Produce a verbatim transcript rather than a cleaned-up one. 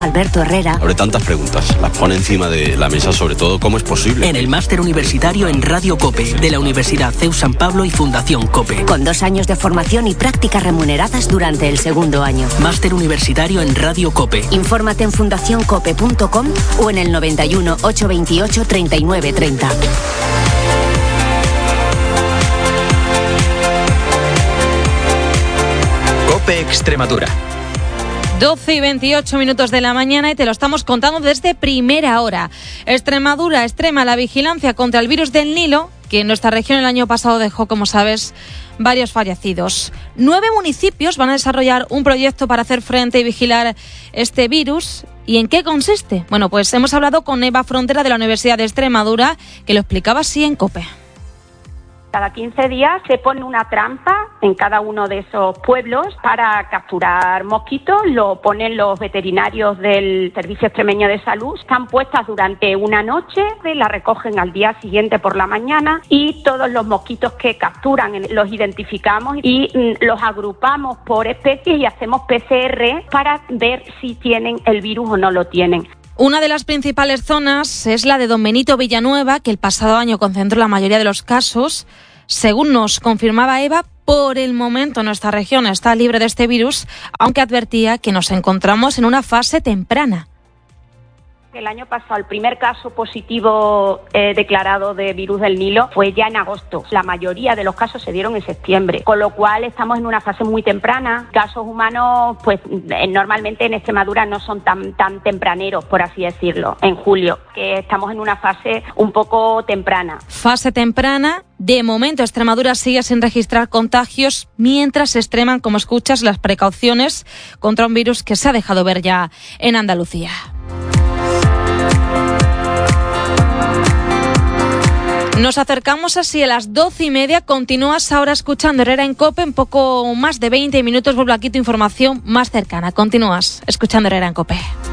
Alberto Herrera. Abre tantas preguntas, las pone encima de la mesa, sobre todo, ¿cómo es posible? En el máster universitario en Radio COPE, de la Universidad C E U San Pablo y Fundación COPE. Con dos años de formación y prácticas remuneradas durante el segundo año. Máster universitario en Radio COPE. Infórmate en fundación cope punto com o en el noventa y uno, ochocientos veintiocho, treinta y nueve treinta. COPE Extremadura. doce y veintiocho minutos de la mañana y te lo estamos contando desde primera hora. Extremadura extrema la vigilancia contra el virus del Nilo, que en nuestra región el año pasado dejó, como sabes, varios fallecidos. Nueve municipios van a desarrollar un proyecto para hacer frente y vigilar este virus. ¿Y en qué consiste? Bueno, pues hemos hablado con Eva Frontera de la Universidad de Extremadura, que lo explicaba así en COPE. Cada quince días se pone una trampa en cada uno de esos pueblos para capturar mosquitos. Lo ponen los veterinarios del Servicio Extremeño de Salud. Están puestas durante una noche, la recogen al día siguiente por la mañana y todos los mosquitos que capturan los identificamos y los agrupamos por especies y hacemos P C R para ver si tienen el virus o no lo tienen. Una de las principales zonas es la de Don Benito Villanueva, que el pasado año concentró la mayoría de los casos. Según nos confirmaba Eva, por el momento nuestra región está libre de este virus, aunque advertía que nos encontramos en una fase temprana. El año pasado el primer caso positivo eh, declarado de virus del Nilo fue ya en agosto. La mayoría de los casos se dieron en septiembre, con lo cual estamos en una fase muy temprana. Casos humanos, pues eh, normalmente en Extremadura no son tan tan tempraneros, por así decirlo, en julio, que estamos en una fase un poco temprana. Fase temprana. De momento Extremadura sigue sin registrar contagios mientras se extreman, como escuchas, las precauciones contra un virus que se ha dejado ver ya en Andalucía. Nos acercamos así a las doce y media. Continúas ahora escuchando Herrera en COPE. En poco más de veinte minutos vuelvo aquí tu información más cercana. Continúas escuchando Herrera en COPE.